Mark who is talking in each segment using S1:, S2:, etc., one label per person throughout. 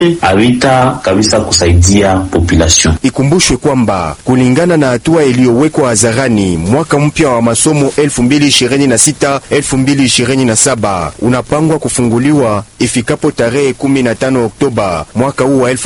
S1: havita kabisa kusaidia population.
S2: Ikumbushwe kwamba kulingana na hatua iliyowekwa hadharani, mwaka mpya wa masomo 2026-2027 unapangwa kufunguliwa ifikapo tarehe 15 Oktoba mwaka huu wa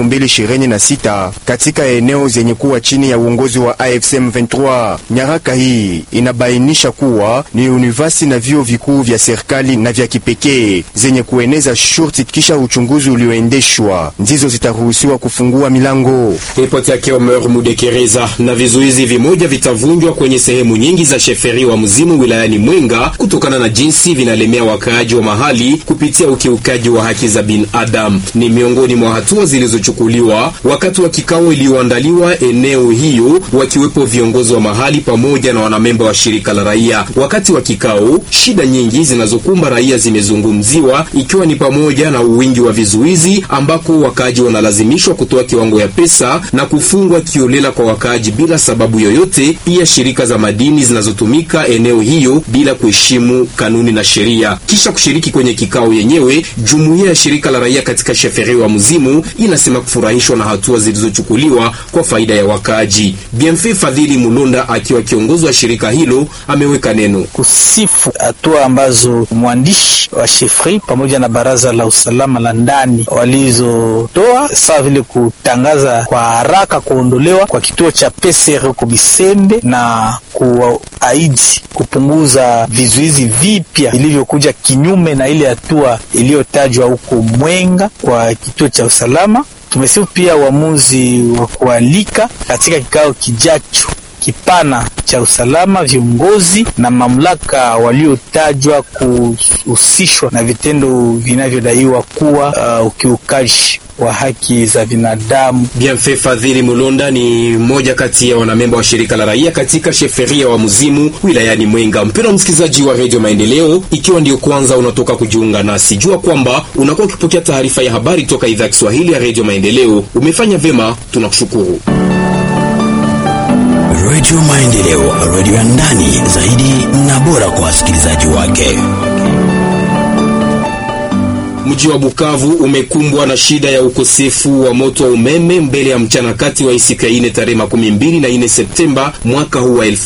S2: 2026 katika eneo zenye kuwa chini ya uongozi wa AFC M23. Nyaraka hii inabainisha kuwa ni university na vyuo vikuu vya serikali na vya kipekee zenye kueneza shurti kisha uchunguzi ulioendeshwa ndizo zitaruhusiwa kufungua milango.
S3: Ripoti yake Omer Mudekereza. Na vizuizi vimoja vitavunjwa kwenye sehemu nyingi za sheferi wa Muzimu wilayani Mwenga kutokana na jinsi vinalemea wakaaji wa mahali kupitia ukiukaji wa haki za binadamu. Ni miongoni mwa hatua zilizochukuliwa wakati wa kikao iliyoandaliwa eneo hiyo, wakiwepo viongozi wa mahali pamoja na wanamemba wa shirika la raia. Wakati wa kikao, shida nyingi zinazokumba raia zimezungumziwa, ikiwa ni pamoja na uwingi wa vizuizi ambako wakaaji wanalazimishwa kutoa kiwango ya pesa na kufungwa kiolela kwa wakaaji bila sababu yoyote, pia shirika za madini zinazotumika eneo hiyo bila kuheshimu kanuni na sheria. Kisha kushiriki kwenye kikao yenyewe, jumuiya ya shirika la raia katika sheferi wa Muzimu inasema kufurahishwa na hatua zilizochukuliwa kwa faida ya wakaaji. Bienfait Fadhili Mulonda akiwa kiongozi wa shirika hilo ameweka neno
S4: kusifu hatua ambazo mwandishi wa sheferi pamoja na baraza la usalama la ndani walizotoa, sawa vile kutangaza kwa haraka kuondolewa kwa kituo cha PCR huko Bisembe na kuahidi kupunguza vizuizi vipya vilivyokuja kinyume na ile hatua iliyotajwa huko Mwenga kwa kituo cha usalama. Tumesifu pia uamuzi wa kualika katika kikao kijacho kipana cha usalama viongozi na mamlaka waliotajwa kuhusishwa na vitendo vinavyodaiwa kuwa ukiukaji wa haki za binadamu.
S3: Bienfait Fadhili Mulonda ni mmoja kati ya wanamemba wa shirika la raia katika sheferia wa Muzimu wilayani Mwenga. Mpendwa msikilizaji wa Radio Maendeleo, ikiwa ndio kwanza unatoka kujiunga nasi, jua kwamba unakuwa ukipokea taarifa ya habari toka idhaa ya Kiswahili ya Radio Maendeleo. Umefanya vema, tunakushukuru.
S5: Radio Maendeleo, radio ya ndani zaidi na bora kwa wasikilizaji wake.
S3: Mji wa Bukavu umekumbwa na shida ya ukosefu wa moto wa umeme mbele ya mchana kati wa siku ya 4 tarehe 24 Septemba mwaka huu wa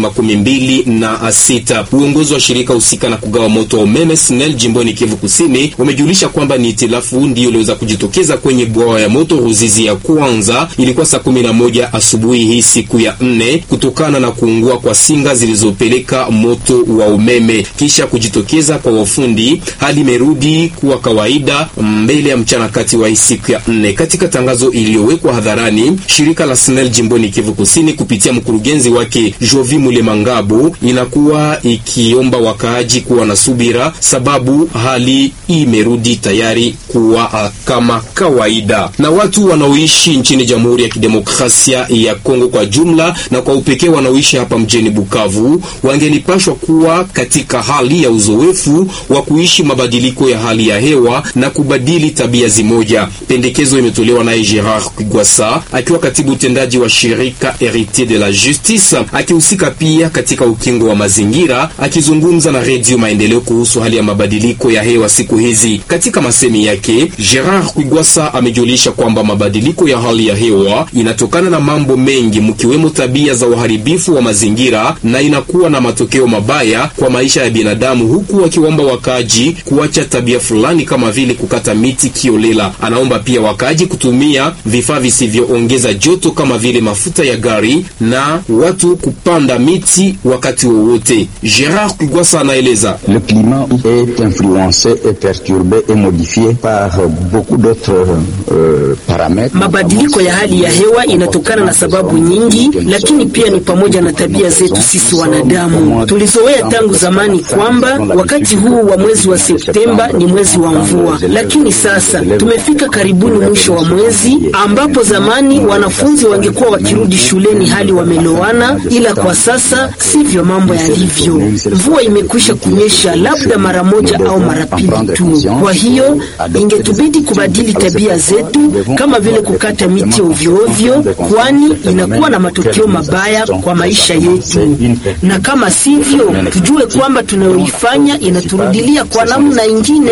S3: 2026. Uongozi wa shirika husika na kugawa moto wa umeme SNEL jimboni Kivu Kusini umejulisha kwamba ni itilafu ndio iliweza kujitokeza kwenye bwawa ya moto Ruzizi ya kwanza. Ilikuwa saa 11 asubuhi hii siku ya 4 kutokana na kuungua kwa singa zilizopeleka moto wa umeme. Kisha kujitokeza kwa wafundi, hali imerudi kuwa kawaida mbele ya mchana kati wa siku ya 4. Katika tangazo iliyowekwa hadharani, shirika la SNEL jimboni Kivu Kusini kupitia mkurugenzi wake Jovi Mulemangabo inakuwa ikiomba wakaaji kuwa na subira, sababu hali imerudi tayari kuwa kama kawaida. Na watu wanaoishi nchini Jamhuri ya Kidemokrasia ya Kongo kwa jumla na kwa upekee wanaoishi hapa mjini Bukavu wangenipashwa kuwa katika hali ya uzoefu wa kuishi mabadiliko ya hali ya hewa na kubadili tabia zimoja. Pendekezo imetolewa na Gerard Kigwasa akiwa katibu utendaji wa shirika Héritier de la Justice, akihusika pia katika ukingo wa mazingira, akizungumza na Radio Maendeleo kuhusu hali ya mabadiliko ya hewa siku hizi. Katika masemi yake, Gerard Kigwasa amejulisha kwamba mabadiliko ya hali ya hewa inatokana na mambo mengi mkiwemo tabia za uharibifu wa mazingira na inakuwa na matokeo mabaya kwa maisha ya binadamu, huku akiomba wakaji kuacha tabia fulani kama vile kukata miti kiolela. Anaomba pia wakaji kutumia vifaa visivyoongeza joto kama vile mafuta ya gari na watu kupanda miti wakati wowote. Gerard Kigwasa anaeleza:
S6: Le climat est influencé et perturbé et modifié par beaucoup d'autres paramètres.
S7: Mabadiliko ya hali ya hewa inatokana na sababu nyingi, lakini pia ni pamoja na tabia zetu sisi wanadamu. Tulizoea tangu zamani kwamba wakati huu wa mwezi wa Septemba ni mwezi wa mvua, lakini sasa tumefika karibuni mwisho wa mwezi ambapo zamani wanafunzi wangekuwa wakirudi shuleni hali wamelowana, ila kwa sasa sivyo mambo yalivyo. Mvua imekwisha kunyesha labda mara moja au mara pili tu. Kwa hiyo ingetubidi kubadili tabia zetu kama vile kukata miti ovyo ovyo, kwani inakuwa na matokeo mabaya kwa maisha yetu. Na kama sivyo, tujue kwamba tunayoifanya inaturudilia kwa namna ingine na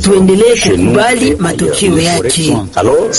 S7: tuendelee kukubali matokeo yake.